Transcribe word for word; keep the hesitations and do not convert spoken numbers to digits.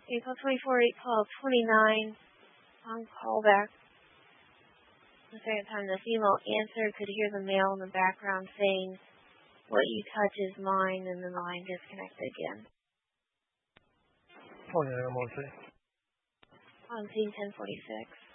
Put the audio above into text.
April twenty-fourth, eight twelve twenty-nine. On callback. The second time the female answered, could hear the male in the background saying, "What you touch is mine," and then the line disconnected again. Phone number, please. On scene ten forty-six.